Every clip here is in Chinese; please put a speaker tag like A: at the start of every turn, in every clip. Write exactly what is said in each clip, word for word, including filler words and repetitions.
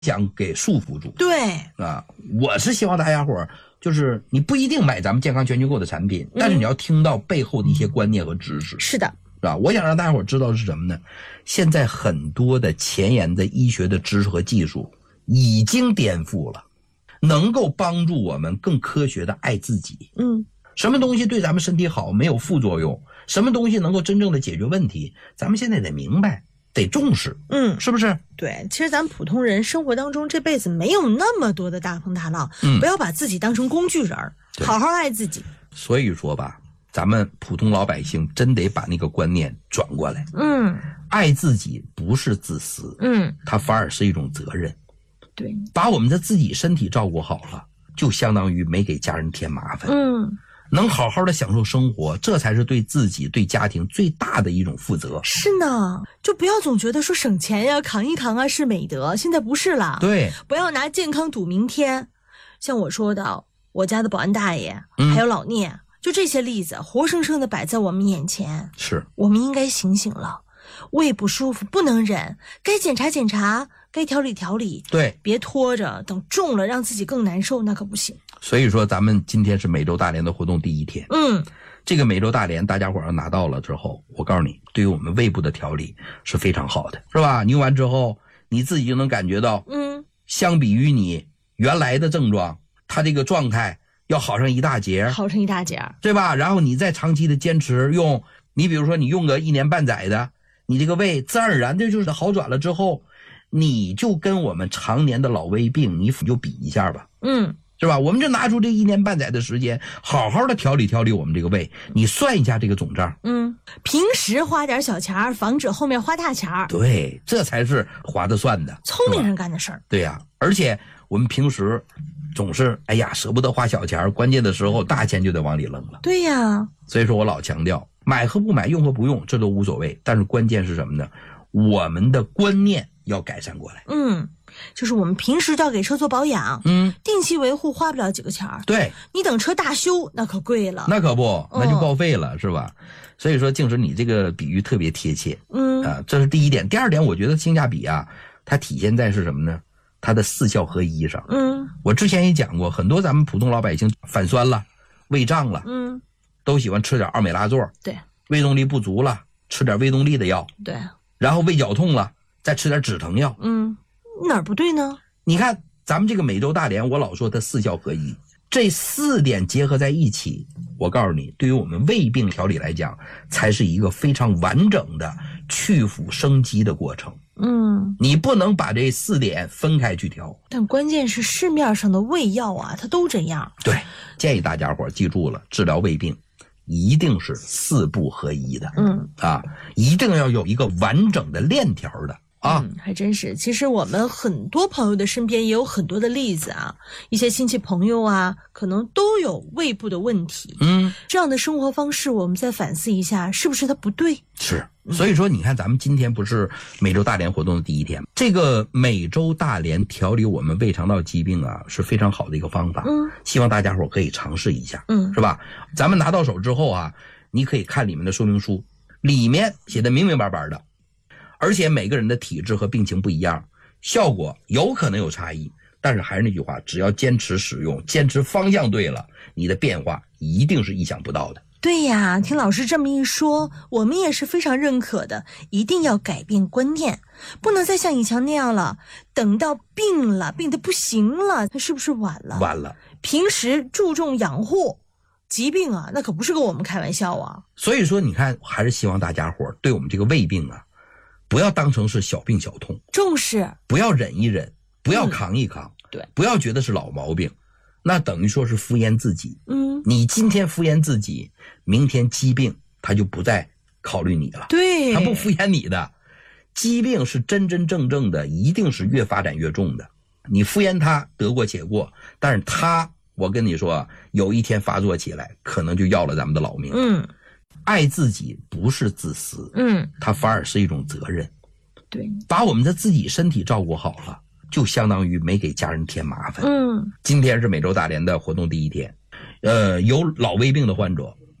A: 想给束缚住。
B: 对
A: 啊，我是希望大家伙就是你不一定买咱们健康全球购的产品，嗯、但是你要听到背后的一些观念和知识。
B: 是的，
A: 是吧？我想让大家伙知道的是什么呢？现在很多的前沿的医学的知识和技术已经颠覆了，能够帮助我们更科学的爱自己。
B: 嗯，
A: 什么东西对咱们身体好，没有副作用？什么东西能够真正的解决问题？咱们现在得明白。得重视，
B: 嗯，
A: 是不是？
B: 对，其实咱们普通人生活当中这辈子没有那么多的大风大浪，
A: 嗯，
B: 不要把自己当成工具人，好好爱自己。
A: 所以说吧，咱们普通老百姓真得把那个观念转过来，
B: 嗯，
A: 爱自己不是自私，
B: 嗯，
A: 它反而是一种责任。
B: 对，
A: 把我们的自己身体照顾好了，就相当于没给家人添麻烦，
B: 嗯。
A: 能好好的享受生活，这才是对自己对家庭最大的一种负责。
B: 是呢，就不要总觉得说省钱呀扛一扛啊是美德，现在不是了。
A: 对，
B: 不要拿健康赌明天。像我说的我家的保安大爷、嗯、还有老聂，就这些例子活生生的摆在我们眼前。
A: 是，
B: 我们应该醒醒了，胃不舒服不能忍，该检查检查，该调理调理。
A: 对，
B: 别拖着等重了让自己更难受，那可不行。
A: 所以说咱们今天是美洲大连的活动第一天，
B: 嗯，
A: 这个美洲大连大家伙儿拿到了之后，我告诉你，对于我们胃部的调理是非常好的，是吧？你用完之后你自己就能感觉到，
B: 嗯，
A: 相比于你原来的症状，它这个状态要好上一大截，
B: 好上一大截，
A: 对吧？然后你再长期的坚持用，你比如说你用个一年半载的，你这个胃自然而然的就是好转了之后，你就跟我们常年的老胃病你就比一下吧，
B: 嗯，
A: 是吧？我们就拿出这一年半载的时间，好好的调理调理我们这个胃，你算一下这个总账。
B: 嗯，平时花点小钱，防止后面花大钱。
A: 对，这才是划得算的，
B: 聪明人干的事儿。
A: 对呀、啊，而且我们平时总是哎呀舍不得花小钱，关键的时候大钱就得往里扔了。
B: 对呀，
A: 所以说我老强调，买和不买，用和不用，这都无所谓，但是关键是什么呢？我们的观念要改善过来。
B: 嗯。就是我们平时就要给车做保养，
A: 嗯，
B: 定期维护花不了几个钱儿。
A: 对，
B: 你等车大修那可贵了，
A: 那可不，那就报废了，嗯、是吧？所以说，静时你这个比喻特别贴切，
B: 嗯
A: 啊，这是第一点。第二点，我觉得性价比啊，它体现在是什么呢？它的四效合一上。
B: 嗯，
A: 我之前也讲过，很多咱们普通老百姓反酸了、胃胀了，
B: 嗯，
A: 都喜欢吃点奥美拉唑，
B: 对，
A: 胃动力不足了，吃点胃动力的药，
B: 对，
A: 然后胃绞痛了，再吃点止疼药，
B: 嗯。哪儿不对呢？
A: 你看咱们这个美洲大连，我老说它四效合一，这四点结合在一起，我告诉你，对于我们胃病调理来讲，才是一个非常完整的去腐生肌的过程。
B: 嗯，
A: 你不能把这四点分开去调。
B: 但关键是市面上的胃药啊，它都这样。
A: 对，建议大家伙记住了，治疗胃病一定是四步合一的。
B: 嗯
A: 啊，一定要有一个完整的链条的。啊、
B: 嗯，还真是。其实我们很多朋友的身边也有很多的例子啊，一些亲戚朋友啊，可能都有胃部的问题。
A: 嗯，
B: 这样的生活方式，我们再反思一下，是不是它不对？
A: 是。所以说，你看，咱们今天不是美洲大连活动的第一天，这个美洲大连调理我们胃肠道疾病啊，是非常好的一个方法。
B: 嗯，
A: 希望大家伙可以尝试一下。
B: 嗯，
A: 是吧？咱们拿到手之后啊，你可以看里面的说明书，里面写的明明白白的。而且每个人的体质和病情不一样，效果有可能有差异，但是还是那句话，只要坚持使用，坚持方向对了，你的变化一定是意想不到的。
B: 对呀，听老师这么一说，我们也是非常认可的，一定要改变观念，不能再像以前那样了，等到病了，病得不行了，那是不是晚了？
A: 晚了。
B: 平时注重养护，疾病啊，那可不是跟我们开玩笑啊。
A: 所以说，你看，还是希望大家伙对我们这个胃病啊，不要当成是小病小痛，
B: 重视，
A: 不要忍一忍，不要扛一扛，
B: 嗯、对，
A: 不要觉得是老毛病，那等于说是敷衍自己。
B: 嗯，
A: 你今天敷衍自己，明天疾病他就不再考虑你了，
B: 对，
A: 他不敷衍你的。疾病是真真正正的，一定是越发展越重的。你敷衍他得过且过，但是他，我跟你说，有一天发作起来，可能就要了咱们的老命。
B: 嗯。
A: 爱自己不是自私，
B: 嗯，
A: 它反而是一种责任。
B: 对，
A: 把我们的自己身体照顾好了，就相当于没给家人添麻烦。
B: 嗯，
A: 今天是美洲大连的活动第一天，呃，有老胃病的患者，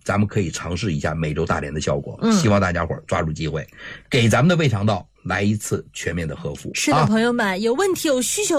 A: 咱们可以尝试一下每周大连的效果。
B: 嗯，
A: 希望大家伙儿抓住机会，给咱们的胃肠道来一次全面的呵护。
B: 是的，
A: 啊、
B: 朋友们，有问题有需求